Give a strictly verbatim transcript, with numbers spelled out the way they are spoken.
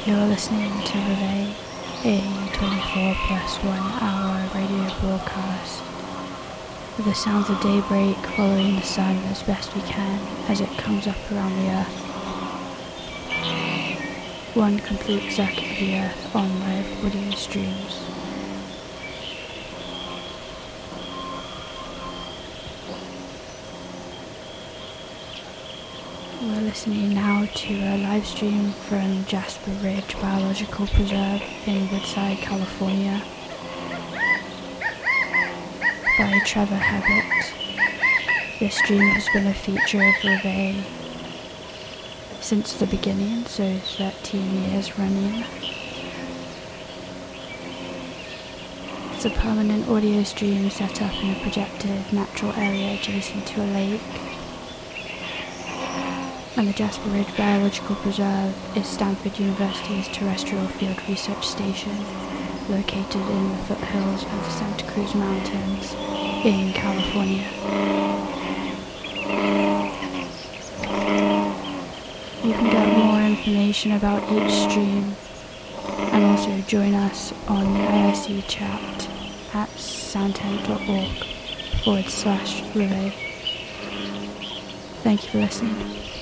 You're listening to Relay, a twenty-four plus one hour radio broadcast with the sounds of daybreak following the sun as best we can as it comes up around the earth. One complete circuit of the earth on live audio streams. We're listening now to a live stream from Jasper Ridge Biological Preserve in Woodside, California by Trevor Habit. This stream has been a feature of Reveille since the beginning, so thirteen years running. It's a permanent audio stream set up in a projected natural area adjacent to a lake. And the Jasper Ridge Biological Preserve is Stanford University's terrestrial field research station, located in the foothills of the Santa Cruz Mountains in California. You can get more information about each stream and also join us on the I R C chat at soundtent.org forward slash relay. Thank you for listening.